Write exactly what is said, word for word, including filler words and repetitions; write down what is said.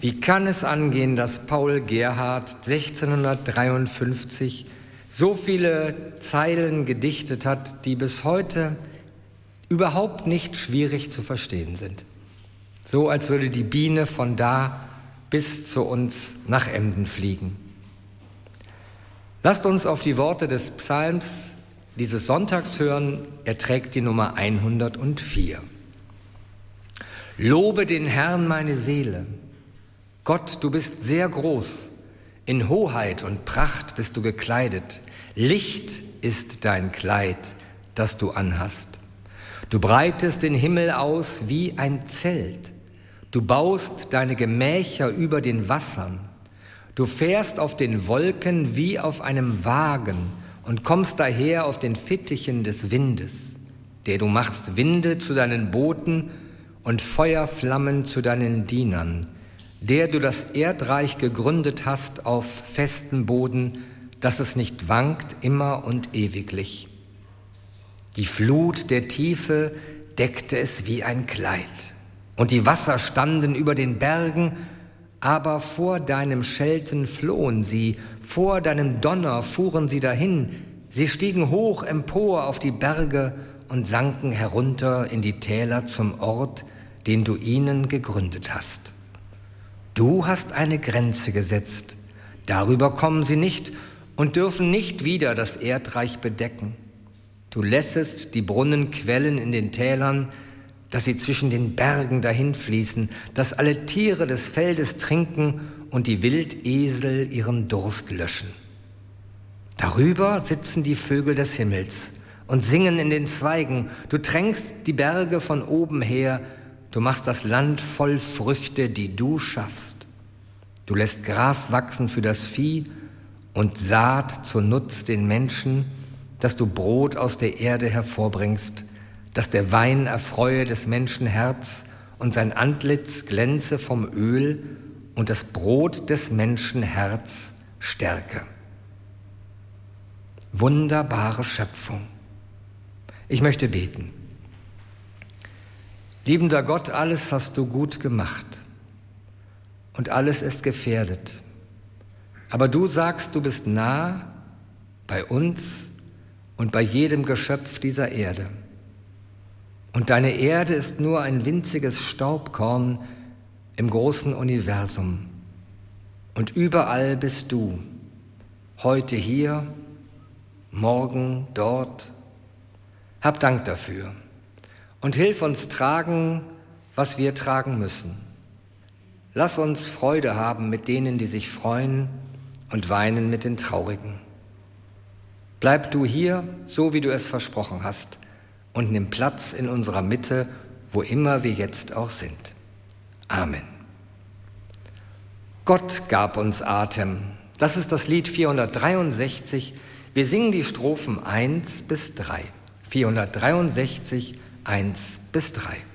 Wie kann es angehen, dass Paul Gerhardt sechzehnhundertdreiundfünfzig so viele Zeilen gedichtet hat, die bis heute überhaupt nicht schwierig zu verstehen sind? So als würde die Biene von da bis zu uns nach Emden fliegen. Lasst uns auf die Worte des Psalms dieses Sonntags hören. Er trägt die Nummer hundertvier. Lobe den Herrn, meine Seele. Gott, du bist sehr groß. In Hoheit und Pracht bist du gekleidet. Licht ist dein Kleid, das du anhast. Du breitest den Himmel aus wie ein Zelt. Du baust deine Gemächer über den Wassern. Du fährst auf den Wolken wie auf einem Wagen und kommst daher auf den Fittichen des Windes, der du machst Winde zu deinen Booten und Feuerflammen zu deinen Dienern, der du das Erdreich gegründet hast auf festem Boden, dass es nicht wankt immer und ewiglich. Die Flut der Tiefe deckte es wie ein Kleid, und die Wasser standen über den Bergen, aber vor deinem Schelten flohen sie, vor deinem Donner fuhren sie dahin, sie stiegen hoch empor auf die Berge und sanken herunter in die Täler zum Ort, den du ihnen gegründet hast. Du hast eine Grenze gesetzt, darüber kommen sie nicht und dürfen nicht wieder das Erdreich bedecken. Du lässest die Brunnen quellen in den Tälern, dass sie zwischen den Bergen dahinfließen, dass alle Tiere des Feldes trinken und die Wildesel ihren Durst löschen. Darüber sitzen die Vögel des Himmels und singen in den Zweigen. Du tränkst die Berge von oben her, du machst das Land voll Früchte, die du schaffst. Du lässt Gras wachsen für das Vieh und Saat zur Nutz den Menschen, dass du Brot aus der Erde hervorbringst, dass der Wein erfreue des Menschen Herz und sein Antlitz glänze vom Öl und das Brot des Menschen Herz stärke. Wunderbare Schöpfung. Ich möchte beten. Liebender Gott, alles hast du gut gemacht und alles ist gefährdet. Aber du sagst, du bist nah bei uns und bei jedem Geschöpf dieser Erde. Und deine Erde ist nur ein winziges Staubkorn im großen Universum. Und überall bist du, heute hier, morgen dort. Hab Dank dafür und hilf uns tragen, was wir tragen müssen. Lass uns Freude haben mit denen, die sich freuen, und weinen mit den Traurigen. Bleib du hier, so wie du es versprochen hast, und nimm Platz in unserer Mitte, wo immer wir jetzt auch sind. Amen. Gott gab uns Atem. Das ist das Lied vierhundertdreiundsechzig. Wir singen die Strophen eins bis drei. vierhundertdreiundsechzig, eins bis drei.